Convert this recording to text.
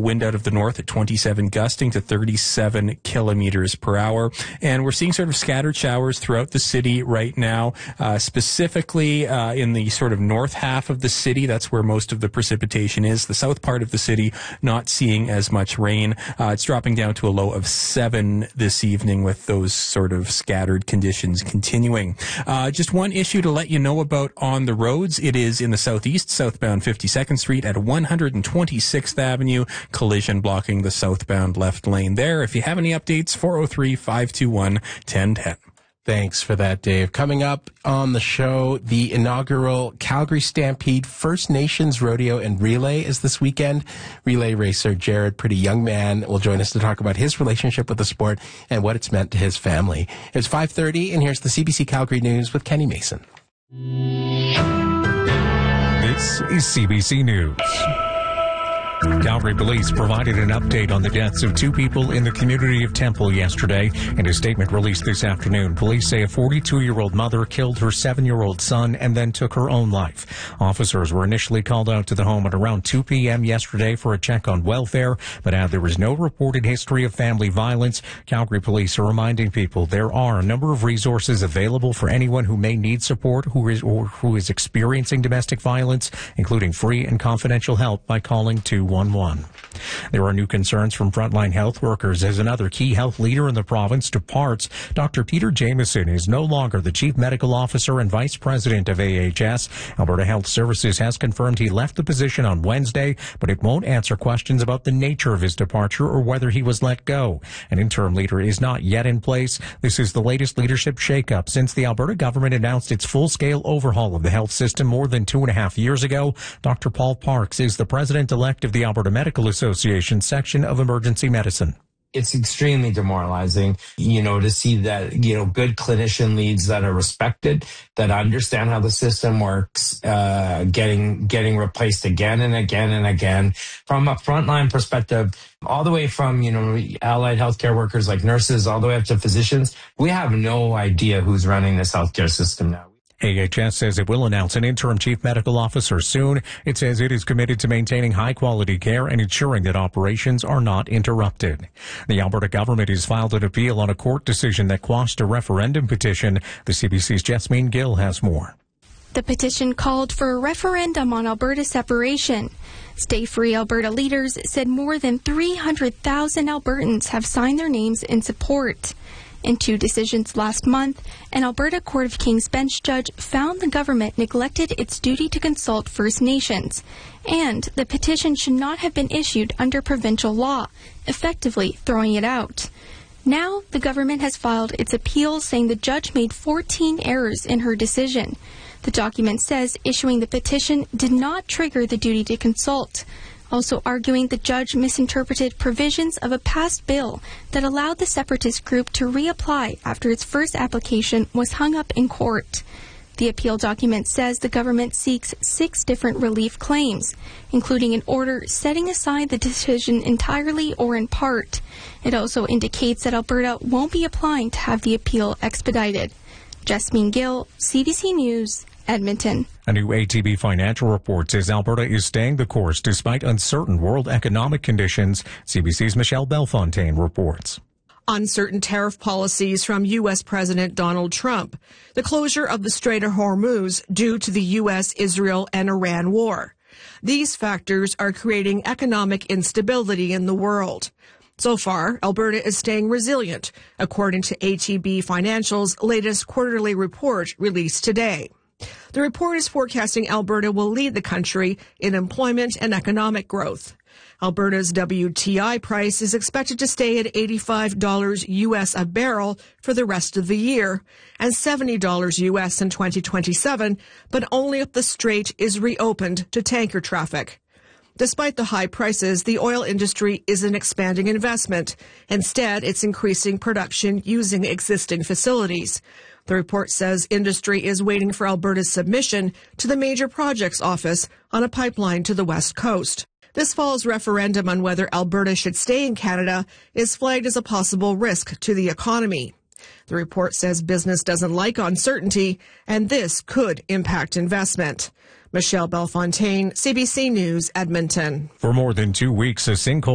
wind out of the north at 27, gusting to 37 kilometers per hour. And we're seeing sort of scattered showers throughout the city right now, specifically in the sort of north half of the city. That's where most of the precipitation is. The south part of the city not seeing as much rain. It's dropping down to a low of 7 this evening with those sort of scattered conditions continuing. Just one issue to let you know about on the roads. It is in the southeast, southbound 52nd Street at 126th Avenue. Collision blocking the southbound left lane there. If you have any updates, 403-521-1010. Thanks for that, Dave. Coming up on the show, the inaugural Calgary Stampede First Nations Rodeo and Relay is this weekend. Relay racer Jared, pretty young man, will join us to talk about his relationship with the sport and what it's meant to his family. It's 5:30, and here's the CBC Calgary News with Kenny Mason. This is CBC News. Calgary police provided an update on the deaths of 2 people in the community of Temple yesterday. In a statement released this afternoon, police say a 42-year-old mother killed her 7-year-old son and then took her own life. Officers were initially called out to the home at around 2 p.m. yesterday for a check on welfare, but there was no reported history of family violence. Calgary police are reminding people there are a number of resources available for anyone who may need support who is experiencing domestic violence, including free and confidential help by calling 211. There are new concerns from frontline health workers as another key health leader in the province departs. Dr. Peter Jameson is no longer the Chief Medical Officer and Vice President of AHS. Alberta Health Services has confirmed he left the position on Wednesday, but it won't answer questions about the nature of his departure or whether he was let go. An interim leader is not yet in place. This is the latest leadership shakeup since the Alberta government announced its full-scale overhaul of the health system more than 2.5 years ago. Dr. Paul Parks is the president-elect of the Alberta Medical Association section of emergency medicine. It's extremely demoralizing, to see that, good clinician leads that are respected, that understand how the system works, getting replaced again and again and again. From a frontline perspective, all the way from, allied healthcare workers like nurses, all the way up to physicians, we have no idea who's running this healthcare system now. AHS says it will announce an interim chief medical officer soon. It says it is committed to maintaining high-quality care and ensuring that operations are not interrupted. The Alberta government has filed an appeal on a court decision that quashed a referendum petition. The CBC's Jasmine Gill has more. The petition called for a referendum on Alberta separation. Stay Free Alberta leaders said more than 300,000 Albertans have signed their names in support. In 2 decisions last month, an Alberta Court of King's Bench judge found the government neglected its duty to consult First Nations, and the petition should not have been issued under provincial law, effectively throwing it out. Now, the government has filed its appeal saying the judge made 14 errors in her decision. The document says issuing the petition did not trigger the duty to consult, also arguing the judge misinterpreted provisions of a past bill that allowed the separatist group to reapply after its first application was hung up in court. The appeal document says the government seeks 6 different relief claims, including an order setting aside the decision entirely or in part. It also indicates that Alberta won't be applying to have the appeal expedited. Jasmine Gill, CBC News, Edmonton. A new ATB financial report says Alberta is staying the course despite uncertain world economic conditions. CBC's Michelle Bellefontaine reports. Uncertain tariff policies from U.S. President Donald Trump, the closure of the Strait of Hormuz due to the U.S., Israel, and Iran war. These factors are creating economic instability in the world. So far, Alberta is staying resilient, according to ATB Financial's latest quarterly report released today. The report is forecasting Alberta will lead the country in employment and economic growth. Alberta's WTI price is expected to stay at $85 U.S. a barrel for the rest of the year and $70 U.S. in 2027, but only if the strait is reopened to tanker traffic. Despite the high prices, the oil industry isn't expanding investment. Instead, it's increasing production using existing facilities. The report says industry is waiting for Alberta's submission to the Major Projects Office on a pipeline to the West Coast. This fall's referendum on whether Alberta should stay in Canada is flagged as a possible risk to the economy. The report says business doesn't like uncertainty, and this could impact investment. Michelle Bellefontaine, CBC News, Edmonton. For more than 2 weeks, a sinkhole